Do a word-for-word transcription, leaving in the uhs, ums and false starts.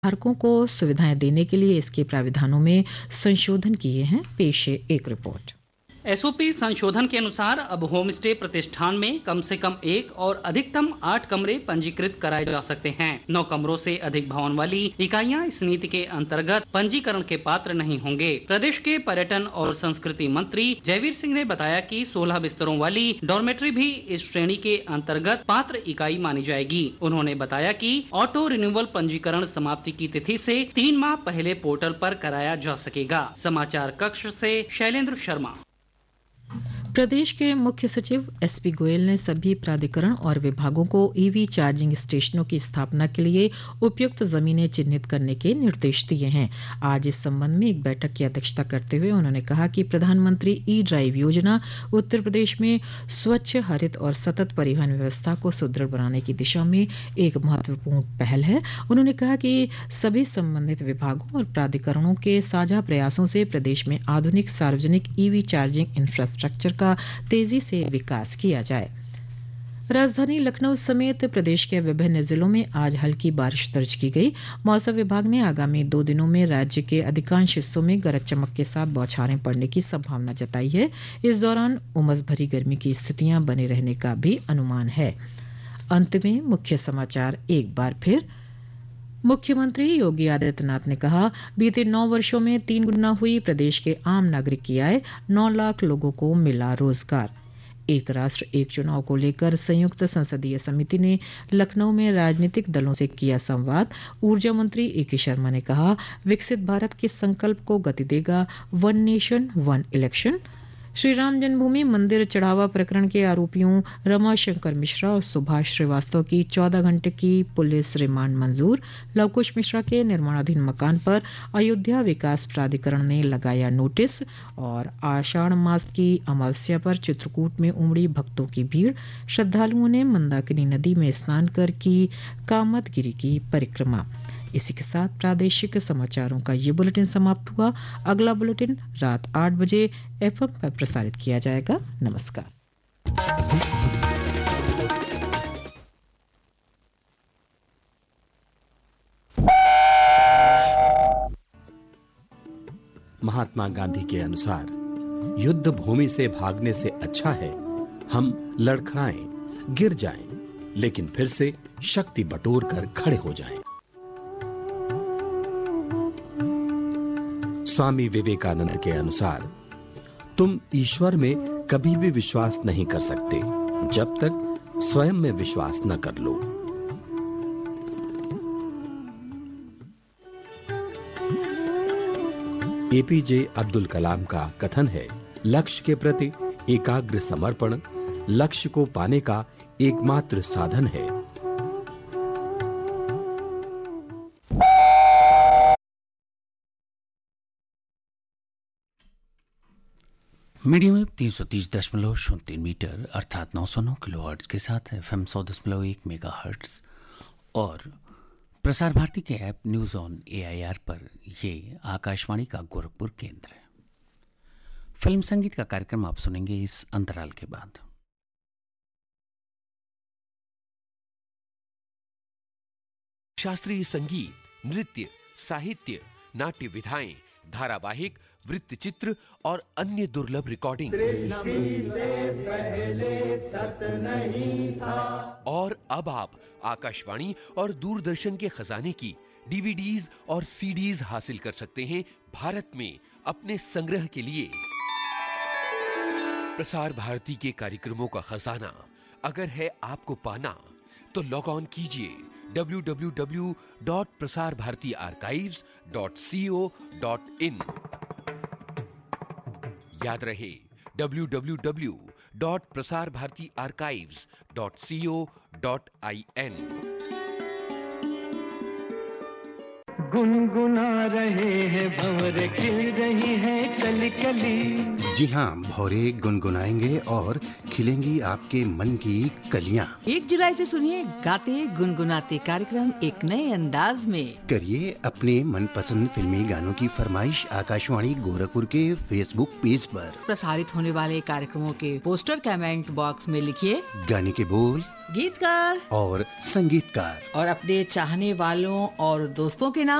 धारकों को सुविधाएं देने के लिए इसके प्राविधानों में संशोधन किए हैं। पेश है एक रिपोर्ट। एसओपी संशोधन के अनुसार अब होम स्टे प्रतिष्ठान में कम से कम एक और अधिकतम आठ कमरे पंजीकृत कराए जा सकते हैं। नौ कमरों से अधिक भवन वाली इकाइयां इस नीति के अंतर्गत पंजीकरण के पात्र नहीं होंगे। प्रदेश के पर्यटन और संस्कृति मंत्री जयवीर सिंह ने बताया कि सोलह बिस्तरों वाली डॉर्मेट्री भी इस श्रेणी के अंतर्गत पात्र इकाई मानी जाएगी। उन्होंने बताया कि ऑटो रिन्यूअल पंजीकरण समाप्ति की तिथि से तीन माह पहले पोर्टल पर कराया जा सकेगा। समाचार कक्ष से शैलेंद्र शर्मा। प्रदेश के मुख्य सचिव एसपी गोयल ने सभी प्राधिकरण और विभागों को ईवी चार्जिंग स्टेशनों की स्थापना के लिए उपयुक्त जमीनें चिन्हित करने के निर्देश दिए हैं। आज इस संबंध में एक बैठक की अध्यक्षता करते हुए उन्होंने कहा कि प्रधानमंत्री ई ड्राइव योजना उत्तर प्रदेश में स्वच्छ, हरित और सतत परिवहन व्यवस्था को सुदृढ़ बनाने की दिशा में एक महत्वपूर्ण पहल है। उन्होंने कहा कि सभी संबंधित विभागों और प्राधिकरणों के साझा प्रयासों से प्रदेश में आधुनिक सार्वजनिक ईवी चार्जिंग इंफ्रास्ट्रक्चर का तेजी से विकास किया जाए। राजधानी लखनऊ समेत प्रदेश के विभिन्न जिलों में आज हल्की बारिश दर्ज की गई। मौसम विभाग ने आगामी दो दिनों में राज्य के अधिकांश हिस्सों में गरज चमक के साथ बौछारें पड़ने की संभावना जताई है। इस दौरान उमस भरी गर्मी की स्थितियां बने रहने का भी अनुमान है। अंत में मुख्य समाचार एक बार फिर। मुख्यमंत्री योगी आदित्यनाथ ने कहा, बीते नौ वर्षों में तीन गुना हुई प्रदेश के आम नागरिक की आय, नौ लाख लोगों को मिला रोजगार। एक राष्ट्र एक चुनाव को लेकर संयुक्त संसदीय समिति ने लखनऊ में राजनीतिक दलों से किया संवाद। ऊर्जा मंत्री ए के शर्मा ने कहा, विकसित भारत के संकल्प को गति देगा one nation one election. Shri Ram जन्मभूमि मंदिर चढ़ावा प्रकरण के आरोपियों रमाशंकर मिश्रा और सुभाष श्रीवास्तव की चौदह घंटे की पुलिस रिमांड मंजूर। लवकुश मिश्रा के निर्माणाधीन मकान पर अयोध्या विकास प्राधिकरण ने लगाया नोटिस। और आषाढ़ मास की अमावस्या पर चित्रकूट में उमड़ी भक्तों की भीड़। श्रद्धालुओं ने मंदाकिनी नदी में स्नान कर की कामदगिरी की परिक्रमा। इसी के साथ प्रादेशिक समाचारों का ये बुलेटिन समाप्त हुआ। अगला बुलेटिन रात आठ बजे एफएम पर प्रसारित किया जाएगा। नमस्कार। महात्मा गांधी के अनुसार युद्ध भूमि से भागने से अच्छा है हम लड़खड़ाएं, गिर जाएं, लेकिन फिर से शक्ति बटोर कर खड़े हो जाएं। स्वामी विवेकानंद के अनुसार तुम ईश्वर में कभी भी विश्वास नहीं कर सकते जब तक स्वयं में विश्वास न कर लो। एपीजे अब्दुल कलाम का कथन है, लक्ष्य के प्रति एकाग्र समर्पण लक्ष्य को पाने का एकमात्र साधन है। मीडियम वेव तीन सौ तीस दशमलव शून्य तीन मीटर अर्थात नौ सौ नौ किलो हर्ट्ज के साथ एफएम सौ दशमलव एक मेगा हर्ट्ज और प्रसार भारती के ऐप न्यूज ऑन एआईआर पर ये आकाशवाणी का गोरखपुर केंद्र है। फिल्म संगीत का कार्यक्रम आप सुनेंगे इस अंतराल के बाद। शास्त्रीय संगीत, नृत्य, साहित्य, नाट्य विधाएं, धारावाहिक, वृत्तचित्र और अन्य दुर्लभ रिकॉर्डिंग और अब आप आकाशवाणी और दूरदर्शन के खजाने की डीवीडीज और सीडीज हासिल कर सकते हैं भारत में अपने संग्रह के लिए। प्रसार भारती के कार्यक्रमों का खजाना अगर है आपको पाना तो लॉग ऑन कीजिए W W W dot Prasar Bharati archives dot C O dot in. याद रहे W W W dot Prasar Bharati archives dot C O dot I N. गुनगुना रहे हैं भंवरे, खिल रही है कली कली। जी हाँ, भौरे गुनगुनाएंगे और खिलेंगी आपके मन की कलियां। एक जुलाई से सुनिए गाते गुनगुनाते कार्यक्रम एक नए अंदाज में। करिए अपने मनपसंद फिल्मी गानों की फरमाइश आकाशवाणी गोरखपुर के फेसबुक पेज पर। प्रसारित होने वाले कार्यक्रमों के पोस्टर कमेंट बॉक्स में लिखिए गाने के बोल, गीतकार और संगीतकार और अपने चाहने वालों और दोस्तों के नाम